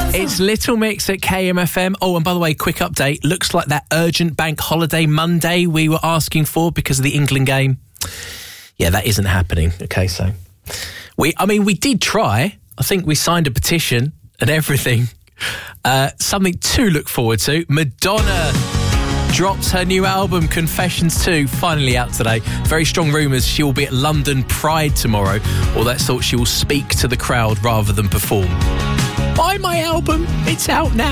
It's Little Mix at KMFM. Oh, and by the way, quick update. Looks like that urgent bank holiday Monday we were asking for because of the England game. Yeah, that isn't happening. Okay, so we did try. I think we signed a petition and everything. Something to look forward to. Madonna drops her new album, Confessions 2, finally out today. Very strong rumours she will be at London Pride tomorrow, or let's thought she will speak to the crowd rather than perform. Buy my album, it's out now.